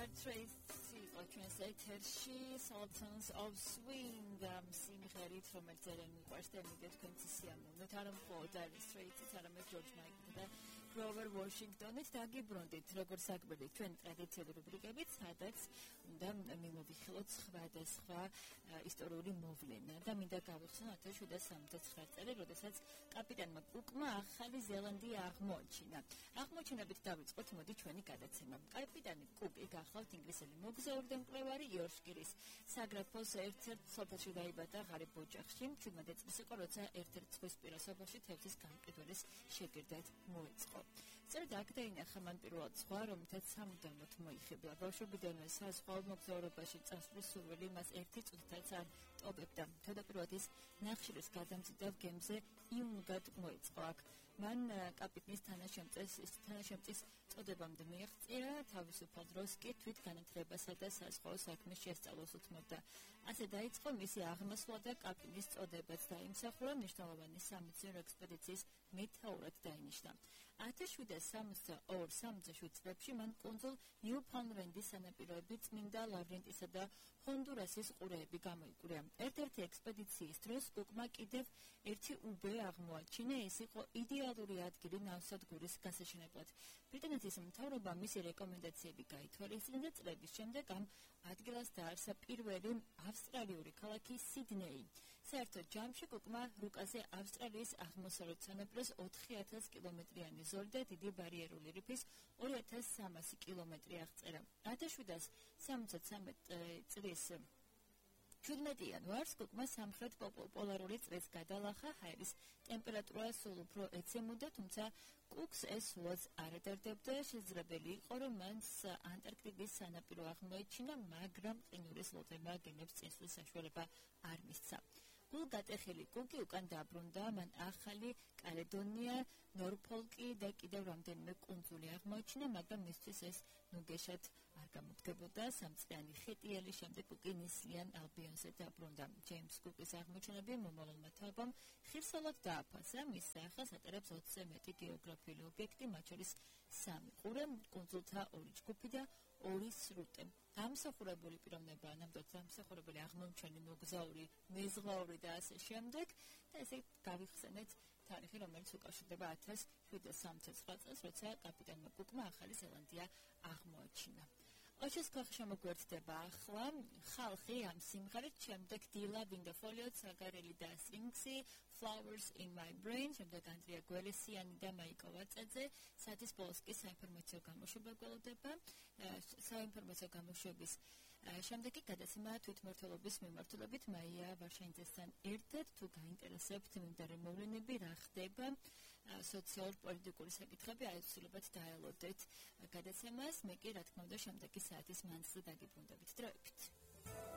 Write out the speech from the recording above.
Dire Straits იყო ჩვენს ეთერში Sultans of Swing სიმღერით, რომელიც ძალიან მიყვარს და მიგეთ თქვენც სიამოვნებთ, არა მხოლოდ Dire Straits-ით, არამედ George Michael და Grover Washington-ით დაგიბრუნდით, როგორც საკვირდით, ჩვენ ტრადიციულ რუბრიკებით, სადაც უნდა მიმოვიხილოთ სხვადასხვა ისტორიული მოვლენა და მინდა გავიხსენო 1769 წელი, როდესაც კაპიტანმა კუკმა ახალი ზელანდია აღმოაჩინა. აღმოჩენებით დავიწყოთ, მოდი ჩვენი გადაცემა. კაპიტანი კუკი გახლავთ ინგლისელი მოგზაური და მკვლევარი იორკშირის საგრაფოს ერთ-ერთ სოფელში დაიბადა ღარიბ ოჯახში. 17 წლის იყო, როცა ერთ-ერთ ზღვისპირა სოფელში თევზის გამყიდველის შეგირდად მოეწყო. სწორედ აქ დაინახა მან პირველად ზღვა, რომელთაც სამუდამოდ მოიხიბლა. ბავშვობიდანვე საზღვაო მოგზაურობაში წასვლის სურვილი მას ერთი წუთითაც არ ტოვებდა. თავდაპირველად ის ნახშირის გადამზიდავ გემზე იუნგად მოეწყო აქ. მან კაპიტნის თანაშემწის წოდებამდე მიაღწია, თავისუფალ დროს კი თვით განათლებასა და საზღვაო საქმის შესწავლას უთმობდა. ასე დაიწყო მისი აღმასვლა და კაპიტნის წოდებაც დაიმსახურა, მნიშვნელოვანი სამეცნიერო ექსპედიციის მეთაურად დაინიშნა. 1772 წლებში მან კუნძულ ნიუფაუნდლენდის სანაპიროები წმინდა ლავრენტისა და ჰონდურასის ყურეები გამოიკვლია. ერთ-ერთი ექსპედიციის დროს კუკმა კიდევ ერთი უბე აღმოაჩინა, ეს იყო იდეალური ადგილი ნავსადგურის გასაშენებლად. ბრიტანეთის მთავრობამ მისი რეკომენდაციები გაითვალისწინა და წლების შემდეგ ამ ადგილას დაარსა პირველი ავსტრალიური ქალაქი სიდნეი. საერთოდ ჯამში კუკმა რუკაზე ავსტრალიის აღმოსავლეთ სანაპიროს 4000 კილომეტრიანი ზოლი და დიდი ბარიერული რიფის 2300 კილომეტრი აღწერა. 1773 წლის 17 იანვარს კუკმა სამხრეთ პოლარული წრეს გადალახა, ჰაერის ტემპერატურა სულ უფრო ეცემოდა, თუმცა კუკს ეს სულაც არ ადარდებდა. შესაძლებელი იყო, რომ მან ანტარქტიდის სანაპირო აღმოეჩინა, მაგრამ ყინულის ლოდემა გემებს წინსვლის საშუალება არ მისცა. გულგატეხილი კუკი უკან დაბრუნდა, მან ახალი კალედონია, ნორფოლკი და კიდევ რამდენიმე კუნძული აღმოაჩინა, მაგრამ მისთვის ეს ნუგეშად არ გამოდგებოდა. სამწლიანი ხეტიელი შემდეგ კუკი ნისლიან ალბიონზე დაბრუნდა. ჯეიმს კუკის აღმოჩენები მომავალმა თაობამ ხირსალად დააფასა. მის სახელს ატარებს 20-ზე მეტი გეოგრაფიული ობიექტი, მათ შორის 3 ყურე, კუნძულთა 2 ჯგუფი და 2 სრუტე. დამსახურებული პიროვნებაა ნამდვილად დამსახურებული აღმომჩენი მოგზაური, მეზღვაური და ასე შემდეგ. და ესე გავიხსენეთ თარიღი, რომელიც უკავშირდება 1769 წელს, როცა კაპიტანმა კუკმა ახალი ზელანდია აღმოაჩინა. ოჩეს ქოხი მოგვერთდება ახლა ხალხი ამ სიმღერით, შემდეგ დილა ვინდოფოლიო, საგარელი და სინქსი, Flowers in my brain, შემდეგ ანდრია გველესიანი და მაიკო ვაწაძე, საათის ბოლოს კი საინფორმაციო გამოშვება გველოდება. საინფორმაციო გამოშვების შემდეგი გადაცემა თვითმმართველობის მიმართულებით მაია ვარშაინძესთან ერთად. თუ გაინტერესებთ მიმდევრ მოვლენები, რა ხდება სოციალურ-პოლიტიკური საკითხები, აუცილებლად დაელოდეთ გადაცემას. მე კი რა თქმა უნდა შემდეგი საათის მანძილზე დაგიბრუნდებით. დროებით.